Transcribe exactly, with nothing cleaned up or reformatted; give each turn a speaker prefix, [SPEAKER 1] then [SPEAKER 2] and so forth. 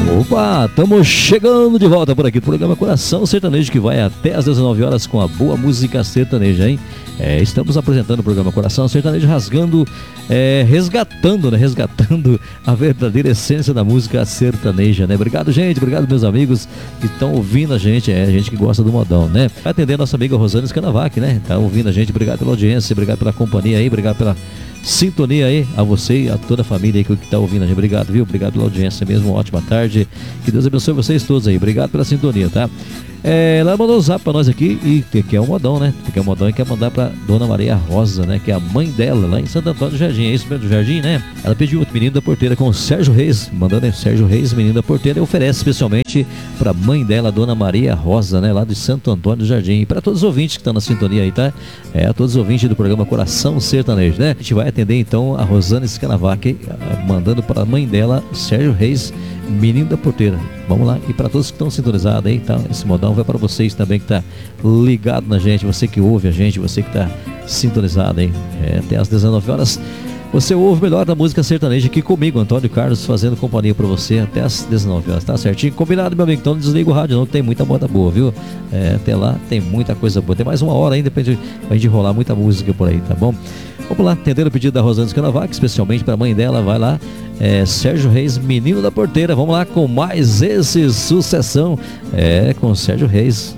[SPEAKER 1] Opa, estamos chegando de volta por aqui, programa Coração Sertanejo, que vai até às dezenove horas com a boa música sertaneja, hein? É, estamos apresentando o programa Coração Sertanejo, rasgando, é, resgatando, né? Resgatando a verdadeira essência da música sertaneja, né? Obrigado, gente, obrigado, meus amigos que estão ouvindo a gente, é, gente que gosta do modão, né? Vai atender a nossa amiga Rosane Scanavac, né? Tá ouvindo a gente, obrigado pela audiência, obrigado pela companhia aí, obrigado pela sintonia aí, a você e a toda a família aí que está ouvindo a gente. Obrigado, viu? Obrigado pela audiência mesmo, uma ótima tarde. Que Deus abençoe vocês todos aí. Obrigado pela sintonia, tá? É, ela mandou um zap pra nós aqui e que, que é um modão, né? Que é um modão e quer mandar pra Dona Maria Rosa, né? Que é a mãe dela, lá em Santo Antônio do Jardim. É isso mesmo, do Jardim, né? Ela pediu o Menino da Porteira com o Sérgio Reis, mandando aí Sérgio Reis, Menino da Porteira, e oferece especialmente pra mãe dela, Dona Maria Rosa, né? Lá de Santo Antônio do Jardim. E pra todos os ouvintes que estão na sintonia aí, tá? É, a todos os ouvintes do programa Coração Sertanejo, né? A gente vai atender então a Rosane Scanavac, mandando pra mãe dela, Sérgio Reis, Menino da Porteira. Vamos lá, e para todos que estão sintonizados aí, tá? Esse modão vai para vocês também que tá ligado na gente, você que ouve a gente, você que tá sintonizado aí, é, até às dezenove horas. Você ouve o melhor da música sertaneja aqui comigo, Antônio Carlos, fazendo companhia pra você até às dezenove horas, tá certinho? Combinado, meu amigo? Então não desliga o rádio não, que tem muita moda boa, viu? É, até lá tem muita coisa boa, tem mais uma hora ainda pra gente, pra gente rolar muita música por aí, tá bom? Vamos lá, atender o pedido da Rosane Scanavac, especialmente pra mãe dela, vai lá, é, Sérgio Reis, Menino da Porteira. Vamos lá com mais esse sucessão, é, com Sérgio Reis,